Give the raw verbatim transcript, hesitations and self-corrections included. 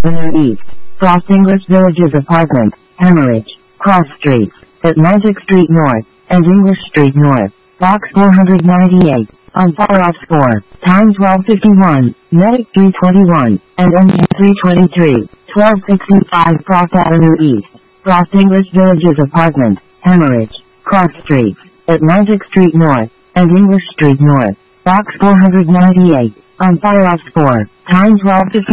Avenue East, Cross English Villages Apartment, Hemorrhage, Cross Streets, Atlantic Street North, and English Street North, Box four ninety-eight, on Far Off Score, Time twelve fifty-one, Medic three twenty-one, and M U three twenty-three, twelve sixty-five Cross Avenue East, Cross English Villages Apartment, Hemorrhage, Cross Streets, Atlantic Street North, and English Street North, Box four ninety-eight, on Far Off Score, Time twelve fifty-one.